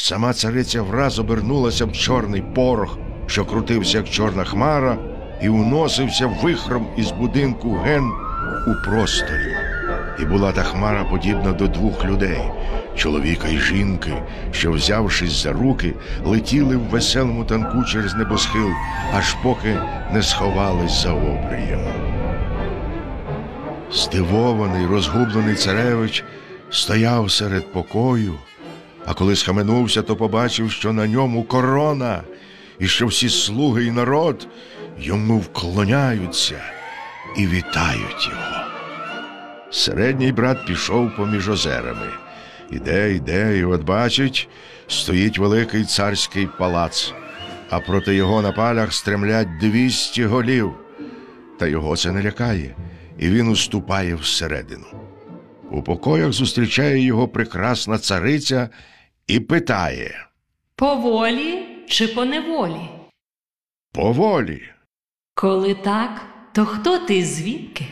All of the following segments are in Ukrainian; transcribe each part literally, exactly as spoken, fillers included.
Сама цариця враз обернулася в чорний порох, що крутився, як чорна хмара, і уносився вихром із будинку ген у просторі. І була та хмара подібна до двох людей – чоловіка й жінки, що, взявшись за руки, летіли в веселому танку через небосхил, аж поки не сховались за обрієм. Здивований, розгублений царевич стояв серед покою, а коли схаменувся, то побачив, що на ньому корона, і що всі слуги і народ йому вклоняються і вітають його. Середній брат пішов поміж озерами. Іде, іде, і от бачить, стоїть великий царський палац, а проти його на палях стремлять двісті голів. Та його це не лякає, і він уступає всередину. У покоях зустрічає його прекрасна цариця і питає: «По волі чи по неволі?» «По волі». «Коли так, то хто ти, звідки?»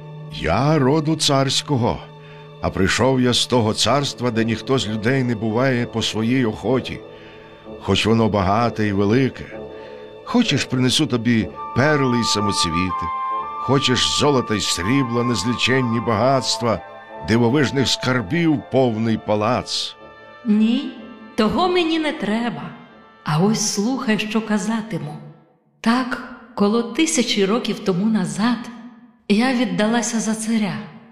«Я роду царського, а прийшов я з того царства, де ніхто з людей не буває по своїй охоті, хоч воно багате і велике. Хочеш, принесу тобі перли й самоцвіти, хочеш золота й срібла, незліченні багатства, дивовижних скарбів повний палац». «Ні, того мені не треба. А ось слухай, що казатиму. Так, коло тисячі років тому назад я віддалася за царя,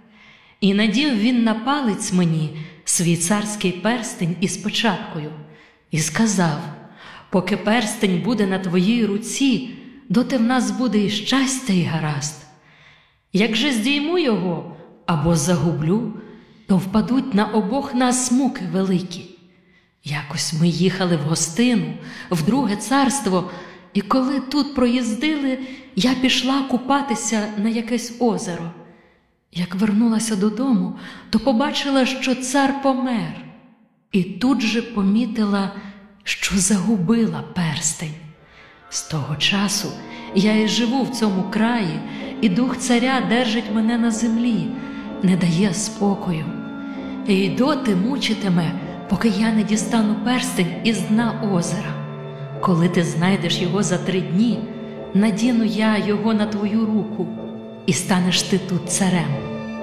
і надів він на палець мені свій царський перстень із печаткою, і сказав: поки перстень буде на твоїй руці, доти в нас буде і щастя, і гаразд. Як же здійму його або загублю, то впадуть на обох нас муки великі. Якось ми їхали в гостину, в друге царство, і коли тут проїздили, я пішла купатися на якесь озеро. Як вернулася додому, то побачила, що цар помер, і тут же помітила, що загубила перстень. З того часу я і живу в цьому краї, і дух царя держить мене на землі, не дає спокою. І доти мучитиме, поки я не дістану перстень із дна озера. Коли ти знайдеш його за три дні, надіну я його на твою руку, і станеш ти тут царем».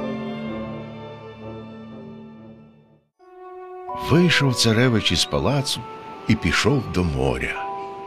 Вийшов царевич із палацу і пішов до моря.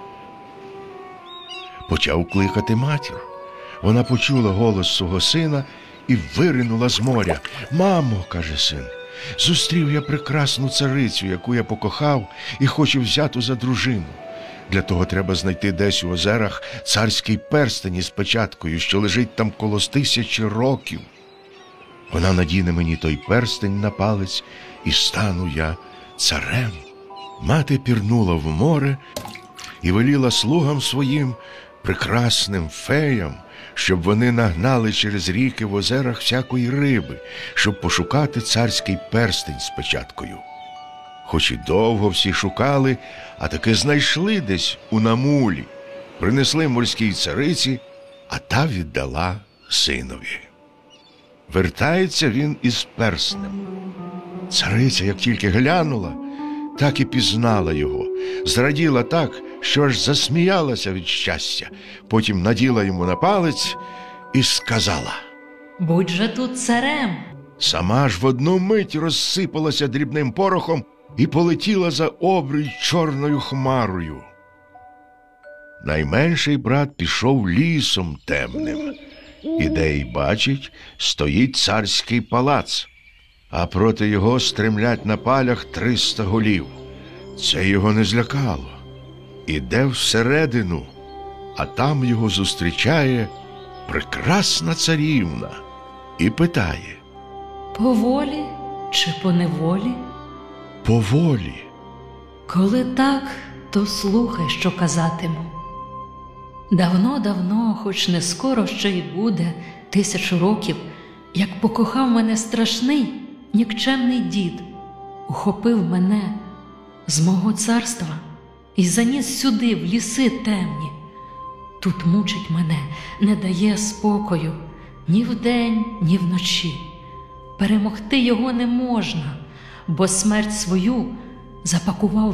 Почав кликати матір. Вона почула голос свого сина і виринула з моря. «Мамо, – каже син, – зустрів я прекрасну царицю, яку я покохав і хочу взяти за дружину. Для того треба знайти десь у озерах царський перстень із печаткою, що лежить там коло тисячі років. Вона надіне мені той перстень на палець, і стану я царем». Мати пірнула в море і веліла слугам своїм, прекрасним феям, щоб вони нагнали через ріки в озерах всякої риби, щоб пошукати царський перстень з печаткою. Хоч і довго всі шукали, а таки знайшли десь у намулі. Принесли морській цариці, а та віддала синові. Вертається він із перстнем. Цариця, як тільки глянула, так і пізнала його. Зраділа так, що аж засміялася від щастя. Потім наділа йому на палець і сказала: «Будь же тут царем». Сама ж в одну мить розсипалася дрібним порохом і полетіла за обрій чорною хмарою. Найменший брат пішов лісом темним. Іде й бачить, стоїть царський палац, а проти його стремлять на палях триста голів. Це його не злякало. Іде всередину, а там його зустрічає прекрасна царівна і питає: «По волі чи по неволі?» «По волі». «Коли так, то слухай, що казатиму. Давно-давно, хоч не скоро ще й буде, тисячу років, як покохав мене страшний, нікчемний дід, ухопив мене з мого царства і заніс сюди, в ліси темні. Тут мучить мене, не дає спокою ні вдень, ні вночі. Перемогти його не можна, бо смерть свою запакував